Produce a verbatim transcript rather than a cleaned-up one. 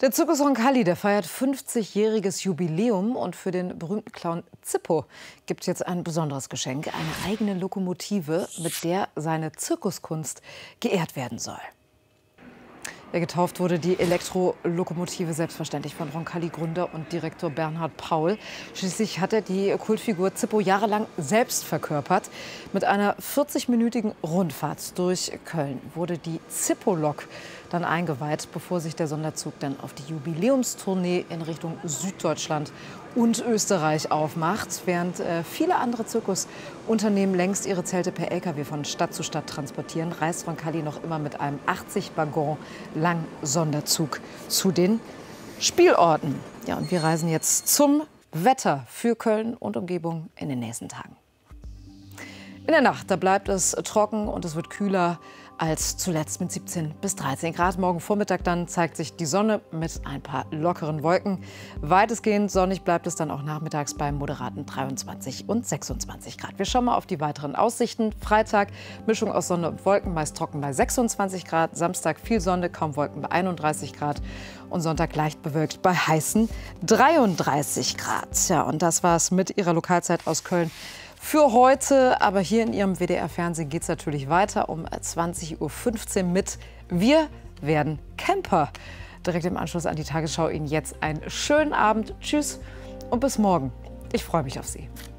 Der Zirkus Roncalli, der feiert fünfzigjähriges Jubiläum, und für den berühmten Clown Zippo gibt es jetzt ein besonderes Geschenk, eine eigene Lokomotive, mit der seine Zirkuskunst geehrt werden soll. Ja, getauft wurde die Elektrolokomotive selbstverständlich von Roncalli-Gründer und Direktor Bernhard Paul. Schließlich hat er die Kultfigur Zippo jahrelang selbst verkörpert. Mit einer vierzigminütigen Rundfahrt durch Köln wurde die Zippo-Lok dann eingeweiht, bevor sich der Sonderzug dann auf die Jubiläumstournee in Richtung Süddeutschland und Österreich aufmacht. Während äh, viele andere Zirkusunternehmen längst ihre Zelte per L K W von Stadt zu Stadt transportieren, reist Roncalli noch immer mit einem achtzig Waggon langen Sonderzug zu den Spielorten. Ja, und wir reisen jetzt zum Wetter für Köln und Umgebung in den nächsten Tagen. In der Nacht, da bleibt es trocken und es wird kühler als zuletzt mit siebzehn bis dreizehn Grad. Morgen Vormittag dann zeigt sich die Sonne mit ein paar lockeren Wolken. Weitestgehend sonnig bleibt es dann auch nachmittags bei moderaten dreiundzwanzig und sechsundzwanzig Grad. Wir schauen mal auf die weiteren Aussichten. Freitag Mischung aus Sonne und Wolken, meist trocken bei sechsundzwanzig Grad. Samstag viel Sonne, kaum Wolken bei einunddreißig Grad. Und Sonntag leicht bewölkt bei heißen dreiunddreißig Grad. Ja, und das war's mit Ihrer Lokalzeit aus Köln für heute. Aber hier in Ihrem W D R-Fernsehen geht es natürlich weiter um zwanzig Uhr fünfzehn mit Wir werden Camper. Direkt im Anschluss an die Tagesschau Ihnen jetzt einen schönen Abend. Tschüss und bis morgen. Ich freue mich auf Sie.